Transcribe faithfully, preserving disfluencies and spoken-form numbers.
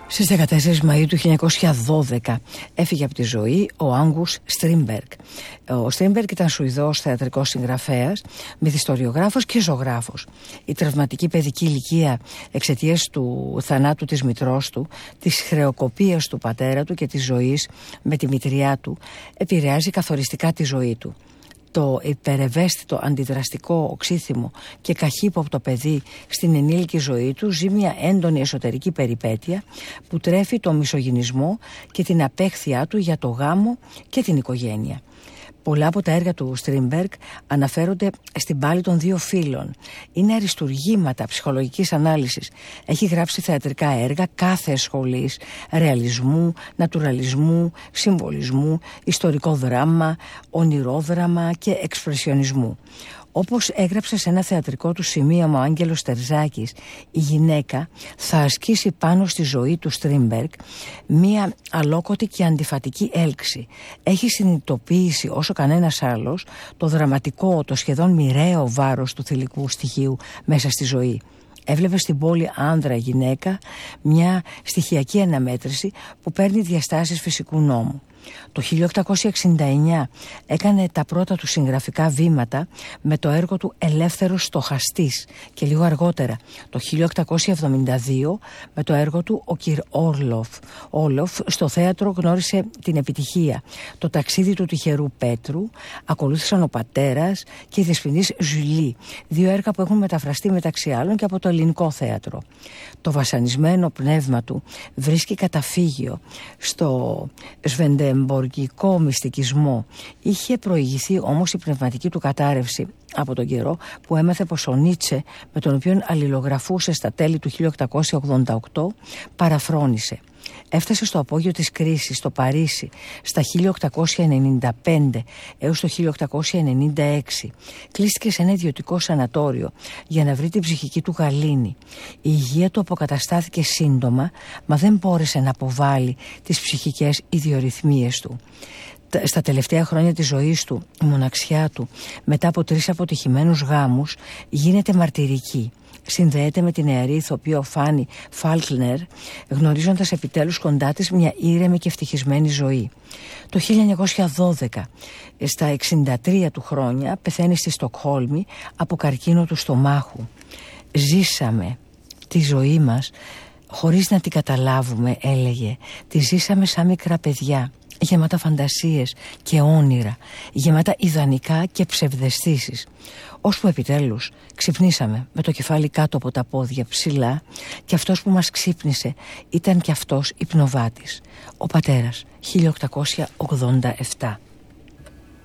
Στις δεκατέσσερις Μαΐου του χίλια εννιακόσια δώδεκα έφυγε από τη ζωή ο Άγκους Στρίνμπεργκ. Ο Στρίνμπεργκ ήταν Σουηδός θεατρικός συγγραφέας, μυθιστοριογράφος και ζωγράφος. Η τραυματική παιδική ηλικία εξαιτίας του θανάτου της μητρός του, της χρεοκοπίας του πατέρα του και της ζωής με τη μητριά του επηρεάζει καθοριστικά τη ζωή του. Το υπερευαίσθητο, αντιδραστικό, οξύθυμο και καχύποπτο παιδί στην ενήλικη ζωή του ζει μια έντονη εσωτερική περιπέτεια που τρέφει το μισογυνισμό και την απέχθειά του για το γάμο και την οικογένεια. Πολλά από τα έργα του Στρίνμπεργκ αναφέρονται στην πάλη των δύο φύλων. Είναι αριστουργήματα ψυχολογικής ανάλυσης. Έχει γράψει θεατρικά έργα κάθε σχολής, ρεαλισμού, νατουραλισμού, συμβολισμού, ιστορικό δράμα, ονειρόδραμα και εξπρεσιονισμού. Όπως έγραψε σε ένα θεατρικό του σημείωμα ο Άγγελος Τερζάκης, η γυναίκα θα ασκήσει πάνω στη ζωή του Στρίνμπεργκ μία αλόκοτη και αντιφατική έλξη. Έχει συνειδητοποιήσει όσο κανένας άλλος το δραματικό, το σχεδόν μοιραίο βάρος του θηλυκού στοιχείου μέσα στη ζωή. Έβλεπε στην πόλη άνδρα-γυναίκα μια στοιχειακή αναμέτρηση που παίρνει διαστάσεις φυσικού νόμου. Το χίλια οκτακόσια εξήντα εννιά έκανε τα πρώτα του συγγραφικά βήματα με το έργο του «Ελεύθερος στοχαστής» και λίγο αργότερα, το χίλια οκτακόσια εβδομήντα δύο, με το έργο του «Ο Κυρ Όρλοφ». Όλοφ στο θέατρο γνώρισε την επιτυχία. Το ταξίδι του τυχερού Πέτρου, ακολούθησαν ο πατέρας και η δεσποινής Ζουλή, δύο έργα που έχουν μεταφραστεί μεταξύ άλλων και από το ελληνικό θέατρο. Το βασανισμένο πνεύμα του βρίσκει καταφύγιο στο σβεντεμποργκικό μυστικισμό. Είχε προηγηθεί όμως η πνευματική του κατάρρευση από τον καιρό που έμαθε πως ο Νίτσε, με τον οποίο αλληλογραφούσε στα τέλη του χίλια οκτακόσια ογδόντα οκτώ, παραφρόνησε. Έφτασε στο απόγειο της κρίσης στο Παρίσι στα χίλια οκτακόσια ενενήντα πέντε έως το χίλια οκτακόσια ενενήντα έξι. Κλείστηκε σε ένα ιδιωτικό σανατόριο για να βρει την ψυχική του γαλήνη. Η υγεία του αποκαταστάθηκε σύντομα, μα δεν μπόρεσε να αποβάλει τις ψυχικές ιδιορυθμίες του. Στα τελευταία χρόνια της ζωής του, η μοναξιά του, μετά από τρεις αποτυχημένους γάμους, γίνεται μαρτυρική. Συνδέεται με την νεαρή ηθοποιό Φάνι Φάλκνερ, γνωρίζοντας επιτέλους κοντά της μια ήρεμη και ευτυχισμένη ζωή. Το χίλια εννιακόσια δώδεκα, στα εξήντα τρία του χρόνια, πεθαίνει στη Στοκχόλμη από καρκίνο του στομάχου. Ζήσαμε τη ζωή μας χωρίς να την καταλάβουμε, έλεγε. Τη ζήσαμε σαν μικρά παιδιά, γεμάτα φαντασίες και όνειρα, γεμάτα ιδανικά και ψευδαισθήσεις. Ώσπου επιτέλους ξυπνήσαμε με το κεφάλι κάτω από τα πόδια ψηλά και αυτός που μας ξύπνησε ήταν και αυτός υπνοβάτης. Ο πατέρας, χίλια οκτακόσια ογδόντα επτά.